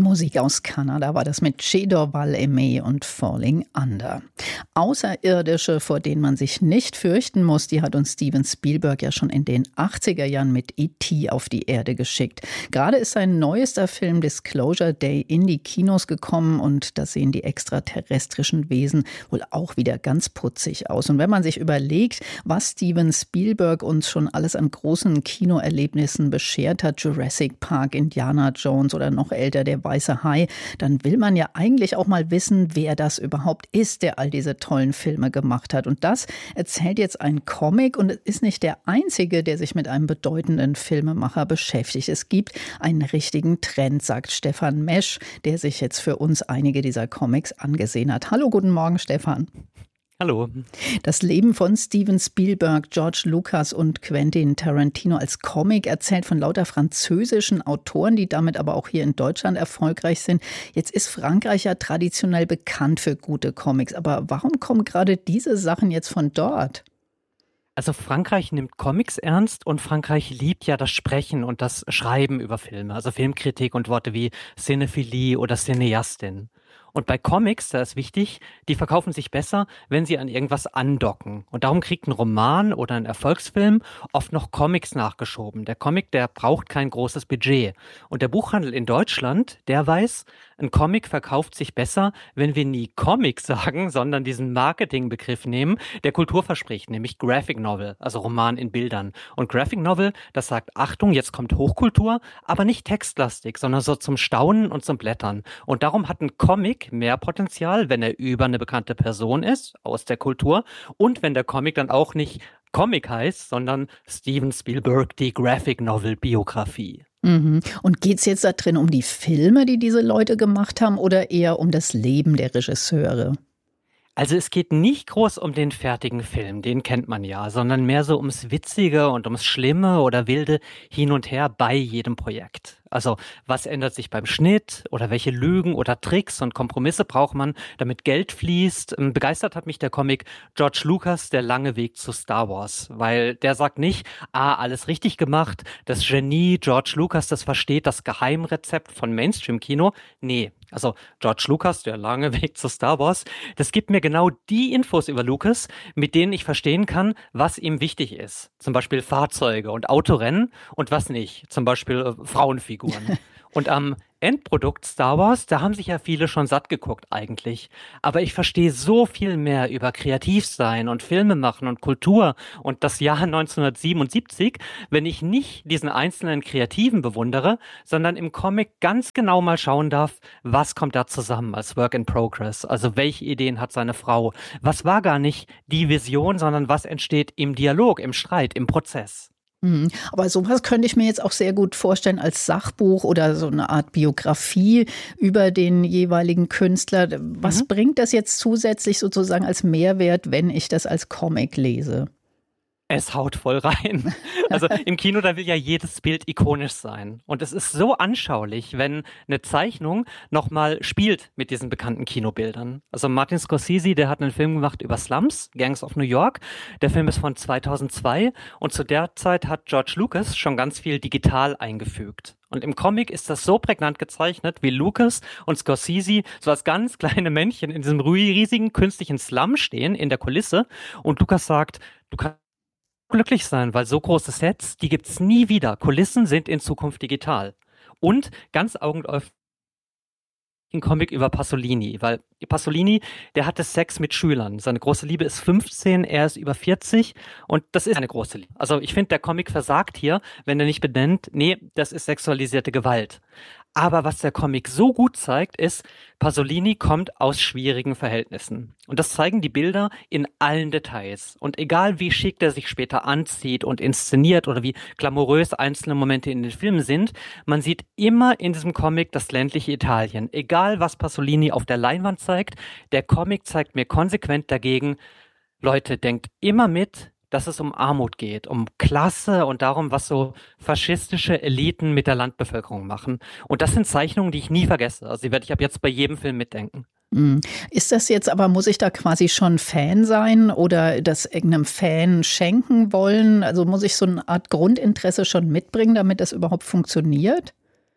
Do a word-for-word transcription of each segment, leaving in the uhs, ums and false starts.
Musik aus Kanada war das mit Che Dorval Aimé und Falling Under. Außerirdische, vor denen man sich nicht fürchten muss, die hat uns Steven Spielberg ja schon in den achtziger Jahren mit E T auf die Erde geschickt. Gerade ist sein neuester Film Disclosure Day in die Kinos gekommen und da sehen die extraterrestrischen Wesen wohl auch wieder ganz putzig aus. Und wenn man sich überlegt, was Steven Spielberg uns schon alles an großen Kinoerlebnissen beschert hat, Jurassic Park, Indiana Jones oder noch älter der Weiße Hai, dann will man ja eigentlich auch mal wissen, wer das überhaupt ist, der all diese tollen Filme gemacht hat. Und das erzählt jetzt ein Comic und es ist nicht der einzige, der sich mit einem bedeutenden Filmemacher beschäftigt. Es gibt einen richtigen Trend, sagt Stefan Mesch, der sich jetzt für uns einige dieser Comics angesehen hat. Hallo, guten Morgen, Stefan. Hallo. Das Leben von Steven Spielberg, George Lucas und Quentin Tarantino als Comic erzählt von lauter französischen Autoren, die damit aber auch hier in Deutschland erfolgreich sind. Jetzt ist Frankreich ja traditionell bekannt für gute Comics. Aber warum kommen gerade diese Sachen jetzt von dort? Also Frankreich nimmt Comics ernst und Frankreich liebt ja das Sprechen und das Schreiben über Filme. Also Filmkritik und Worte wie Cinephilie oder Cineastin. Und bei Comics, da ist wichtig, die verkaufen sich besser, wenn sie an irgendwas andocken. Und darum kriegt ein Roman oder ein Erfolgsfilm oft noch Comics nachgeschoben. Der Comic, der braucht kein großes Budget. Und der Buchhandel in Deutschland, der weiß, ein Comic verkauft sich besser, wenn wir nie Comic sagen, sondern diesen Marketingbegriff nehmen, der Kultur verspricht, nämlich Graphic Novel, also Roman in Bildern. Und Graphic Novel, das sagt, Achtung, jetzt kommt Hochkultur, aber nicht textlastig, sondern so zum Staunen und zum Blättern. Und darum hat ein Comic mehr Potenzial, wenn er über eine bekannte Person ist, aus der Kultur, und wenn der Comic dann auch nicht Comic heißt, sondern Steven Spielberg, die Graphic Novel Biografie. Mhm. Und geht es jetzt da drin um die Filme, die diese Leute gemacht haben, oder eher um das Leben der Regisseure? Also es geht nicht groß um den fertigen Film, den kennt man ja, sondern mehr so ums Witzige und ums Schlimme oder Wilde hin und her bei jedem Projekt. Also was ändert sich beim Schnitt oder welche Lügen oder Tricks und Kompromisse braucht man, damit Geld fließt. Begeistert hat mich der Comic George Lucas, der lange Weg zu Star Wars, weil der sagt nicht, ah, alles richtig gemacht, das Genie George Lucas, das versteht das Geheimrezept von Mainstream-Kino. Nee, also George Lucas, der lange Weg zu Star Wars, das gibt mir genau die Infos über Lucas, mit denen ich verstehen kann, was ihm wichtig ist. Zum Beispiel Fahrzeuge und Autorennen und was nicht, zum Beispiel äh, Frauenfiguren. Und am Endprodukt Star Wars, da haben sich ja viele schon satt geguckt eigentlich. Aber ich verstehe so viel mehr über Kreativsein und Filme machen und Kultur und das Jahr neunzehnhundertsiebenundsiebzig, wenn ich nicht diesen einzelnen Kreativen bewundere, sondern im Comic ganz genau mal schauen darf, was kommt da zusammen als Work in Progress. Also welche Ideen hat seine Frau? Was war gar nicht die Vision, sondern was entsteht im Dialog, im Streit, im Prozess? Aber sowas könnte ich mir jetzt auch sehr gut vorstellen als Sachbuch oder so eine Art Biografie über den jeweiligen Künstler. Was mhm. bringt das jetzt zusätzlich sozusagen als Mehrwert, wenn ich das als Comic lese? Es haut voll rein. Also im Kino, da will ja jedes Bild ikonisch sein. Und es ist so anschaulich, wenn eine Zeichnung nochmal spielt mit diesen bekannten Kinobildern. Also Martin Scorsese, der hat einen Film gemacht über Slums, Gangs of New York. Der Film ist von zweitausendzwei und zu der Zeit hat George Lucas schon ganz viel digital eingefügt. Und im Comic ist das so prägnant gezeichnet, wie Lucas und Scorsese so als ganz kleine Männchen in diesem riesigen künstlichen Slum stehen in der Kulisse. Und Lucas sagt, du kannst glücklich sein, weil so große Sets, die gibt's nie wieder. Kulissen sind in Zukunft digital. Und ganz augenöffnend ein Comic über Pasolini, weil Pasolini, der hatte Sex mit Schülern. Seine große Liebe ist fünfzehn, er ist über vierzig und das ist eine große Liebe. Also ich finde, der Comic versagt hier, wenn er nicht benennt, nee, das ist sexualisierte Gewalt. Aber was der Comic so gut zeigt, ist, Pasolini kommt aus schwierigen Verhältnissen. Und das zeigen die Bilder in allen Details. Und egal wie schick der sich später anzieht und inszeniert oder wie glamourös einzelne Momente in den Filmen sind, man sieht immer in diesem Comic das ländliche Italien. Egal was Pasolini auf der Leinwand zeigt, der Comic zeigt mir konsequent dagegen, Leute, denkt immer mit, dass es um Armut geht, um Klasse und darum, was so faschistische Eliten mit der Landbevölkerung machen. Und das sind Zeichnungen, die ich nie vergesse. Also die werde ich ab jetzt bei jedem Film mitdenken. Ist das jetzt aber, muss ich da quasi schon Fan sein oder das irgendeinem Fan schenken wollen? Also muss ich so eine Art Grundinteresse schon mitbringen, damit das überhaupt funktioniert?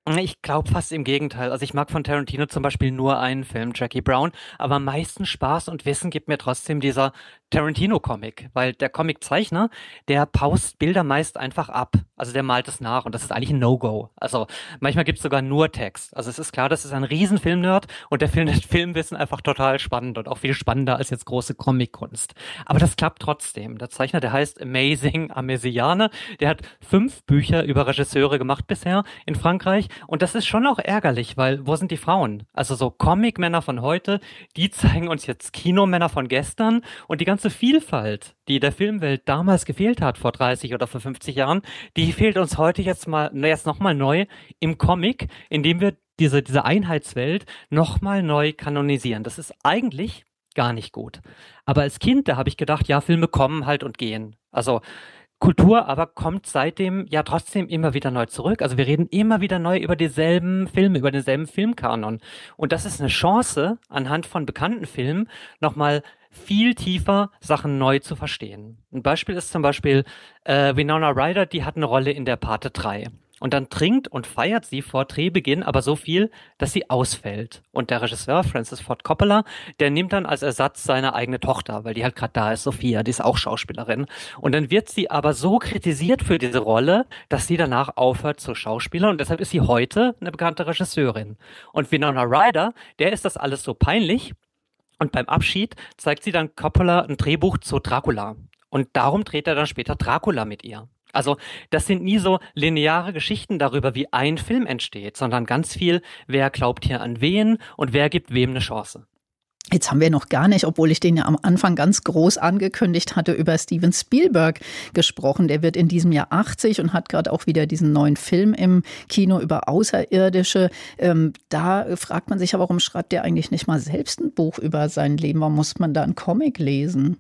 Ich glaube fast im Gegenteil. Also ich mag von Tarantino zum Beispiel nur einen Film, Jackie Brown, aber am meisten Spaß und Wissen gibt mir trotzdem dieser Tarantino-Comic, weil der Comiczeichner, der paust Bilder meist einfach ab. Also der malt es nach und das ist eigentlich ein No-Go. Also manchmal gibt es sogar nur Text. Also es ist klar, das ist ein riesen Filmnerd und der findet Filmwissen einfach total spannend und auch viel spannender als jetzt große Comic-Kunst. Aber das klappt trotzdem. Der Zeichner, der heißt Amazing Amesiane, der hat fünf Bücher über Regisseure gemacht bisher in Frankreich. Und das ist schon auch ärgerlich, weil wo sind die Frauen? Also so Comic-Männer von heute, die zeigen uns jetzt Kinomänner von gestern und die ganze Vielfalt, die der Filmwelt damals gefehlt hat, vor dreißig oder vor fünfzig Jahren, die fehlt uns heute jetzt mal, jetzt nochmal neu im Comic, indem wir diese, diese Einheitswelt nochmal neu kanonisieren. Das ist eigentlich gar nicht gut. Aber als Kind, da habe ich gedacht, ja, Filme kommen halt und gehen. Also Kultur aber kommt seitdem ja trotzdem immer wieder neu zurück. Also wir reden immer wieder neu über dieselben Filme, über denselben Filmkanon. Und das ist eine Chance, anhand von bekannten Filmen nochmal viel tiefer Sachen neu zu verstehen. Ein Beispiel ist zum Beispiel äh, Winona Ryder, die hat eine Rolle in der Pate drei. Und dann trinkt und feiert sie vor Drehbeginn aber so viel, dass sie ausfällt. Und der Regisseur Francis Ford Coppola, der nimmt dann als Ersatz seine eigene Tochter, weil die halt gerade da ist, Sophia, die ist auch Schauspielerin. Und dann wird sie aber so kritisiert für diese Rolle, dass sie danach aufhört zu Schauspielern und deshalb ist sie heute eine bekannte Regisseurin. Und Winona Ryder, der ist das alles so peinlich und beim Abschied zeigt sie dann Coppola ein Drehbuch zu Dracula. Und darum dreht er dann später Dracula mit ihr. Also das sind nie so lineare Geschichten darüber, wie ein Film entsteht, sondern ganz viel, wer glaubt hier an wen und wer gibt wem eine Chance. Jetzt haben wir noch gar nicht, obwohl ich den ja am Anfang ganz groß angekündigt hatte, über Steven Spielberg gesprochen. Der wird in diesem Jahr achtzig und hat gerade auch wieder diesen neuen Film im Kino über Außerirdische. Ähm, da fragt man sich ja, warum schreibt der eigentlich nicht mal selbst ein Buch über sein Leben? Warum muss man da einen Comic lesen?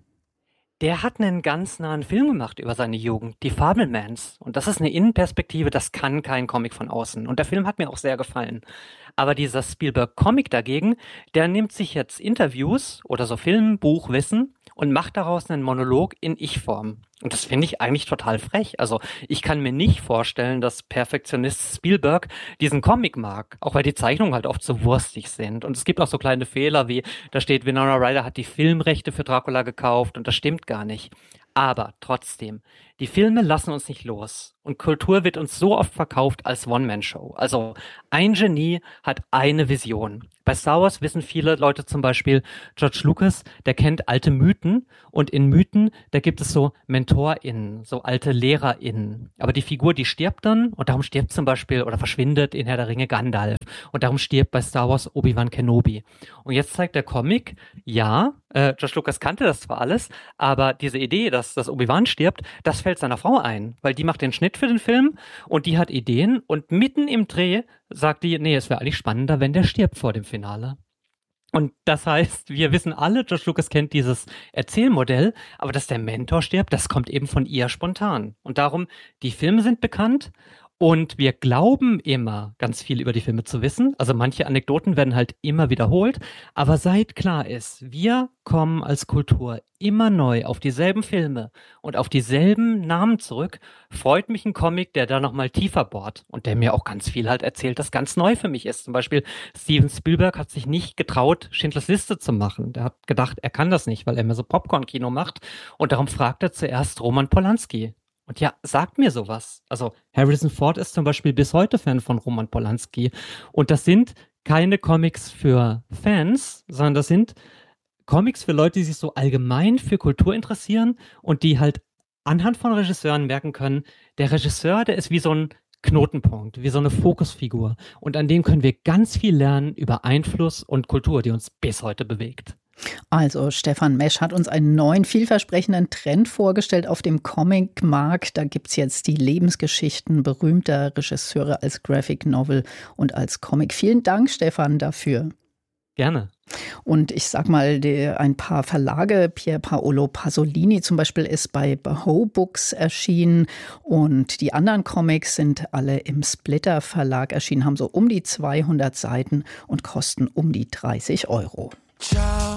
Der hat einen ganz nahen Film gemacht über seine Jugend, die Fabelmans. Und das ist eine Innenperspektive, das kann kein Comic von außen. Und der Film hat mir auch sehr gefallen. Aber dieser Spielberg-Comic dagegen, der nimmt sich jetzt Interviews oder so Film, Buch, Wissen und macht daraus einen Monolog in Ich-Form. Und das finde ich eigentlich total frech. Also ich kann mir nicht vorstellen, dass Perfektionist Spielberg diesen Comic mag, auch weil die Zeichnungen halt oft so wurstig sind. Und es gibt auch so kleine Fehler wie, da steht, Winona Ryder hat die Filmrechte für Dracula gekauft und das stimmt gar nicht. Aber trotzdem, die Filme lassen uns nicht los. Und Kultur wird uns so oft verkauft als One-Man-Show. Also ein Genie hat eine Vision. Bei Star Wars wissen viele Leute zum Beispiel, George Lucas, der kennt alte Mythen. Und in Mythen, da gibt es so MentorInnen, so alte LehrerInnen. Aber die Figur, die stirbt dann. Und darum stirbt zum Beispiel oder verschwindet in Herr der Ringe Gandalf. Und darum stirbt bei Star Wars Obi-Wan Kenobi. Und jetzt zeigt der Comic, ja, äh, George Lucas kannte das zwar alles, aber diese Idee, dass, dass Obi-Wan stirbt, das fällt seiner Frau ein, weil die macht den Schnitt für den Film und die hat Ideen und mitten im Dreh sagt die, nee, es wäre eigentlich spannender, wenn der stirbt vor dem Finale. Und das heißt, wir wissen alle, George Lucas kennt dieses Erzählmodell, aber dass der Mentor stirbt, das kommt eben von ihr spontan. Und darum, die Filme sind bekannt und wir glauben immer, ganz viel über die Filme zu wissen. Also manche Anekdoten werden halt immer wiederholt. Aber seit klar ist, wir kommen als Kultur immer neu auf dieselben Filme und auf dieselben Namen zurück, freut mich ein Comic, der da nochmal tiefer bohrt und der mir auch ganz viel halt erzählt, das ganz neu für mich ist. Zum Beispiel Steven Spielberg hat sich nicht getraut, Schindlers Liste zu machen. Der hat gedacht, er kann das nicht, weil er mehr so Popcorn-Kino macht. Und darum fragt er zuerst Roman Polanski. Und ja, sagt mir sowas. Also Harrison Ford ist zum Beispiel bis heute Fan von Roman Polanski. Und das sind keine Comics für Fans, sondern das sind Comics für Leute, die sich so allgemein für Kultur interessieren und die halt anhand von Regisseuren merken können, der Regisseur, der ist wie so ein Knotenpunkt, wie so eine Fokusfigur. Und an dem können wir ganz viel lernen über Einfluss und Kultur, die uns bis heute bewegt. Also Stefan Mesch hat uns einen neuen, vielversprechenden Trend vorgestellt auf dem Comic-Markt. Da gibt es jetzt die Lebensgeschichten berühmter Regisseure als Graphic Novel und als Comic. Vielen Dank, Stefan, dafür. Gerne. Und ich sag mal, die, ein paar Verlage, Pier Paolo Pasolini zum Beispiel ist bei Baho Books erschienen und die anderen Comics sind alle im Splitter Verlag erschienen, haben so um die zweihundert Seiten und kosten um die dreißig Euro. Ciao,